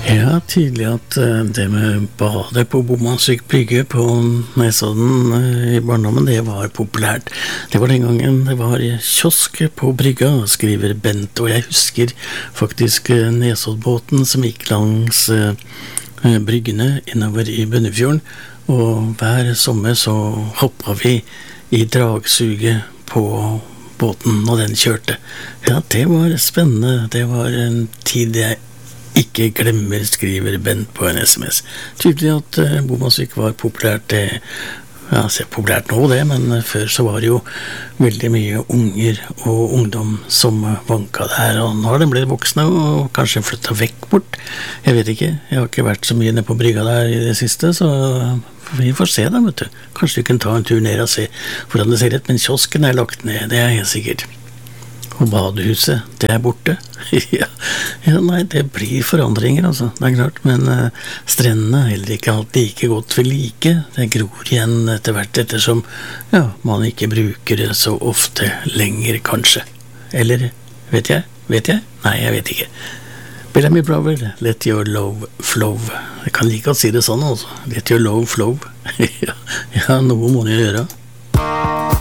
Ja, tydelig at det med badet på Bomansvik brygge på Nesodden i barndommen, det var populært. Det var den gangen det var kiosk på brygga, skriver Bent, og jeg husker faktisk Nesoddbåten som gikk langs bryggene innover i Bunnefjorden, og hver sommer så hoppet vi i dragsuget på båten når den kjørte. Ja, det var spennende, det var en tid jeg ikke glemmer, skriver Bent på en SMS. Tydelig at Bomansvik var populært, ja, populært nå det, men før så var det jo veldig mye unger og ungdom som vanka der, og nå har de blitt voksne og kanskje flyttet vekk bort. Jeg vet ikke, jeg har ikke vært så mye nede på brygga der i det siste, så vi får se da, vet du. Kanskje du kan ta en tur ned og se hvordan det ser ut, men kiosken er lagt ned, det er helt sikkert. Og badehuset, det er borte. Ja, nei, det blir forandringer, altså, det er klart, men strendene er heller ikke alltid like godt ved like. Det gror igjen etter hvert ettersom, ja, man ikke bruker det så ofte lenger, kanskje. Eller, vet jeg? Nei, jeg vet ikke. Bellamy Brother, let your love flow. Jeg kan like godt si det sånn, altså. Let your love flow. Ja, noe må jeg gjøre.